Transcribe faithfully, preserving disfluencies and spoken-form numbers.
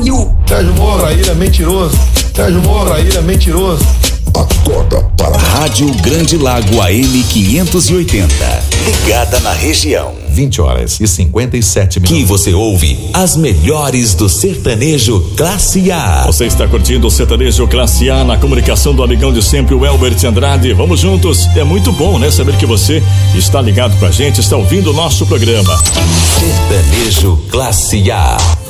Brasil. Sérgio Moro, Traíra, mentiroso. Sérgio Moro, Traíra, mentiroso. Acorda para Rádio Grande Lago A M quinhentos e oitenta. Ligada na região. vinte horas e cinquenta e sete minutos. Que você ouve as melhores do sertanejo Classe A. Você está curtindo o sertanejo Classe A na comunicação do amigão de sempre, o Elbert Andrade. Vamos juntos. É muito bom, né? Saber que você está ligado com a gente, está ouvindo o nosso programa. Sertanejo Classe A.